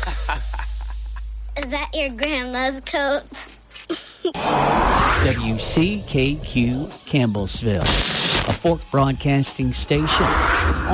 Is that your grandma's coat? WCKQ Campbellsville, a Fork Broadcasting station